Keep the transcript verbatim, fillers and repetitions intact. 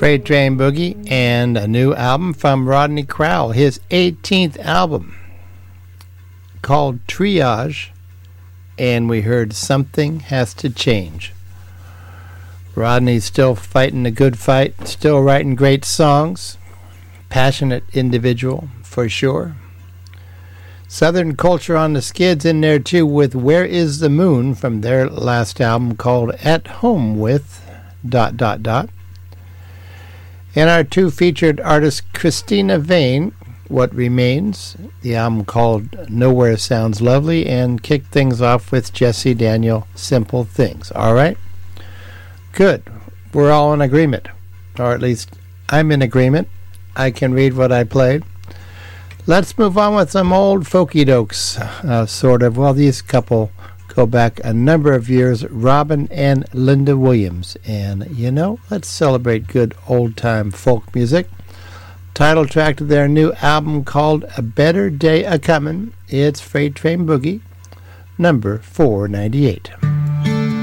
Freight Train Boogie, and a new album from Rodney Crowell, his eighteenth album called Triage, and we heard Something Has to Change. Rodney's still fighting a good fight, still writing great songs, passionate individual for sure. Southern Culture on the Skids in there too with Where Is the Moon from their last album called At Home With dot dot dot. And our two featured artists, Christina Vane, What Remains, the album called Nowhere Sounds Lovely, and kicked things off with Jesse Daniel, Simple Things. All right? Good. We're all in agreement. Or at least I'm in agreement. I can read what I played. Let's move on with some old folky dokes, uh, sort of. Well, these couple go back a number of years, Robin and Linda Williams. And, you know, let's celebrate good old-time folk music. Title track to their new album called A Better Day A-Comin'. It's Freight Train Boogie, number four ninety-eight.